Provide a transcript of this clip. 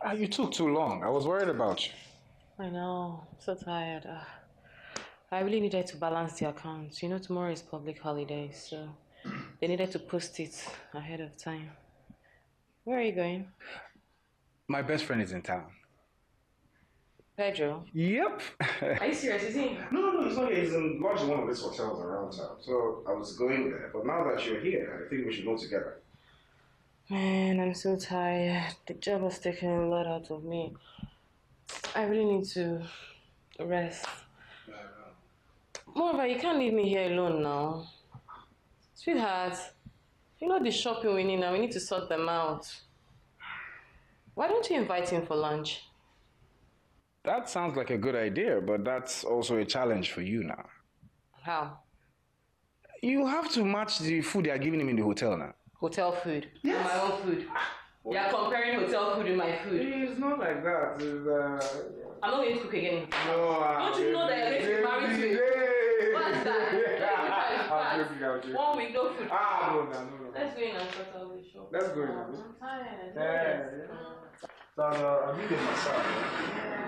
You took too long. I was worried about you. I know. I'm so tired. I really needed to balance the accounts. You know, tomorrow is public holiday, so they needed to post it ahead of time. Where are you going? My best friend is in town. Pedro. Yep. Are you serious? Is he? No, he's not. He's in lodging one of these hotels around town. So I was going there, but now that you're here, I think we should go together. Man, I'm so tired. The job has taken a lot out of me. I really need to rest. Moreover, you can't leave me here alone now. Sweetheart, you know the shopping we need now. We need to sort them out. Why don't you invite him for lunch? That sounds like a good idea, but that's also a challenge for you now. How? You have to match the food they are giving him in the hotel now. Hotel food. Yes. My own food. You are comparing hotel food with my food. It's not like that. I'm not going to cook again. No, don't you know that you're going to be married to me? What's that? 1 week, no food. No. Let's go in and sort out the shop. Let's go in. I'm tired. So I'll need it myself.